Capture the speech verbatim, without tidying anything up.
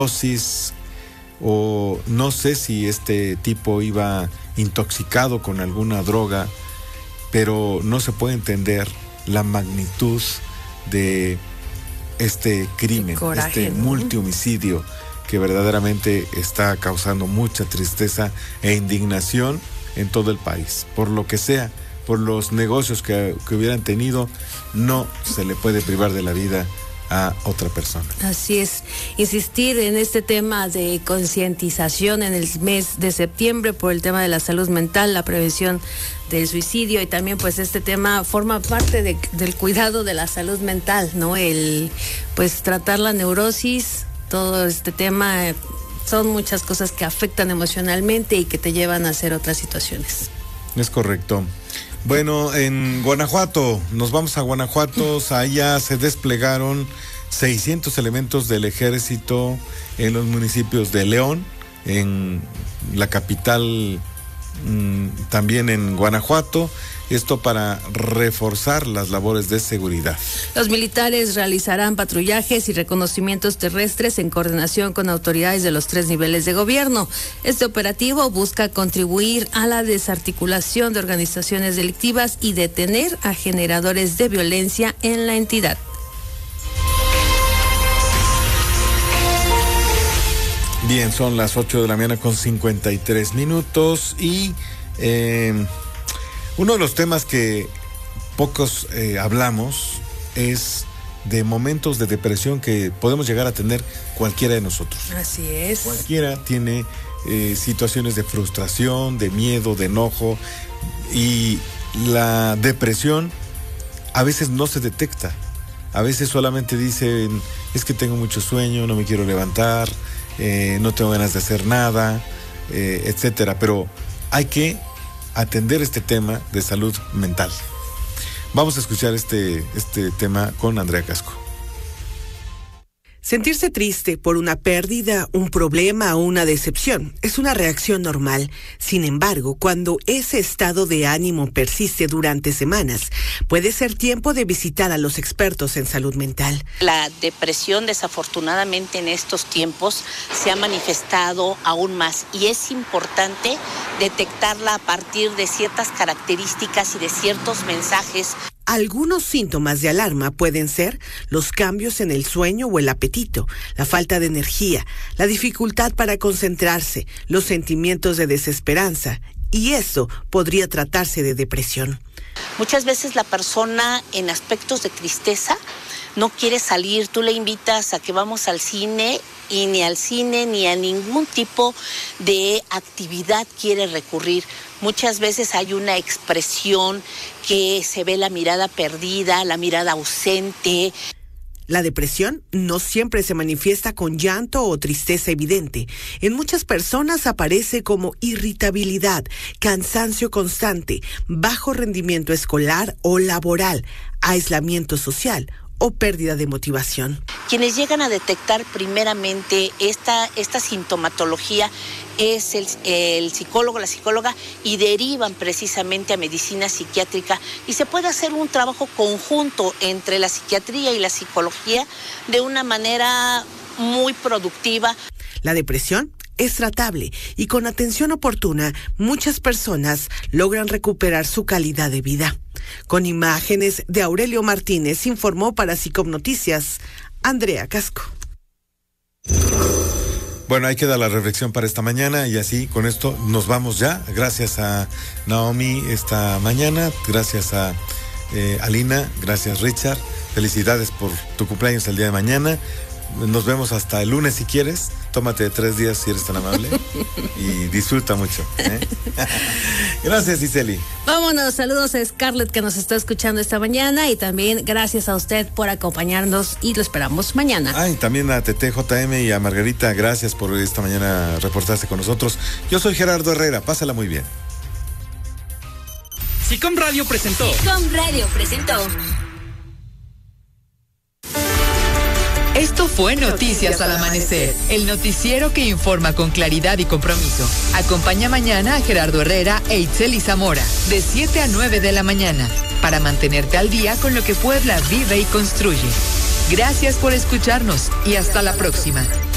dosis, o no sé si este tipo iba intoxicado con alguna droga, pero no se puede entender la magnitud de este crimen, coraje, este ¿no? multihomicidio que verdaderamente está causando mucha tristeza e indignación en todo el país. Por lo que sea, por los negocios que, que hubieran tenido, no se le puede privar de la vida a otra persona. Así es, insistir en este tema de concientización en el mes de septiembre por el tema de la salud mental, la prevención del suicidio, y también pues este tema forma parte de, del cuidado de la salud mental, ¿no? El pues tratar la neurosis, todo este tema, eh, son muchas cosas que afectan emocionalmente y que te llevan a hacer otras situaciones. Es correcto. Bueno, en Guanajuato, nos vamos a Guanajuato, allá se desplegaron seiscientos elementos del ejército en los municipios de León, en la capital, mmm, también en Guanajuato, esto para reforzar las labores de seguridad. Los militares realizarán patrullajes y reconocimientos terrestres en coordinación con autoridades de los tres niveles de gobierno. Este operativo busca contribuir a la desarticulación de organizaciones delictivas y detener a generadores de violencia en la entidad. Bien, son las ocho de la mañana con cincuenta y tres minutos y... Eh, Uno de los temas que pocos eh, hablamos es de momentos de depresión que podemos llegar a tener cualquiera de nosotros. Así es. Cualquiera tiene eh, situaciones de frustración, de miedo, de enojo, y la depresión a veces no se detecta. A veces solamente dicen, es que tengo mucho sueño, no me quiero levantar, eh, no tengo ganas de hacer nada, eh, etcétera. Pero hay que atender este tema de salud mental. Vamos a escuchar este, este tema con Andrea Casco. Sentirse triste por una pérdida, un problema o una decepción es una reacción normal. Sin embargo, cuando ese estado de ánimo persiste durante semanas, puede ser tiempo de visitar a los expertos en salud mental. La depresión, desafortunadamente, en estos tiempos se ha manifestado aún más, y es importante detectarla a partir de ciertas características y de ciertos mensajes. Algunos síntomas de alarma pueden ser los cambios en el sueño o el apetito, la falta de energía, la dificultad para concentrarse, los sentimientos de desesperanza, y eso podría tratarse de depresión. Muchas veces la persona en aspectos de tristeza no quiere salir, tú le invitas a que vamos al cine y ni al cine ni a ningún tipo de actividad quiere recurrir. Muchas veces hay una expresión que se ve la mirada perdida, la mirada ausente. La depresión no siempre se manifiesta con llanto o tristeza evidente. En muchas personas aparece como irritabilidad, cansancio constante, bajo rendimiento escolar o laboral, aislamiento social o pérdida de motivación. Quienes llegan a detectar primeramente esta, esta sintomatología es el, el psicólogo, la psicóloga, y derivan precisamente a medicina psiquiátrica, y se puede hacer un trabajo conjunto entre la psiquiatría y la psicología de una manera muy productiva. La depresión es tratable y con atención oportuna muchas personas logran recuperar su calidad de vida. Con imágenes de Aurelio Martínez, informó para SICOM Noticias, Andrea Casco. Bueno, ahí queda la reflexión para esta mañana, y así con esto nos vamos ya. Gracias a Naomi esta mañana, gracias a eh, Alina, gracias Richard, felicidades por tu cumpleaños el día de mañana. Nos vemos hasta el lunes si quieres. Tómate tres días si eres tan amable y disfruta mucho, ¿eh? Gracias, Iseli. Vámonos, saludos a Scarlett que nos está escuchando esta mañana, y también gracias a usted por acompañarnos, y lo esperamos mañana. Ah, y también a Tete J M y a Margarita, gracias por esta mañana reportarse con nosotros. Yo soy Gerardo Herrera, pásala muy bien. SICOM Radio presentó. SICOM Radio presentó. Esto fue Noticias al Amanecer, el noticiero que informa con claridad y compromiso. Acompaña mañana a Gerardo Herrera e Itzeli Zamora, de siete a nueve de la mañana, para mantenerte al día con lo que Puebla vive y construye. Gracias por escucharnos y hasta la próxima.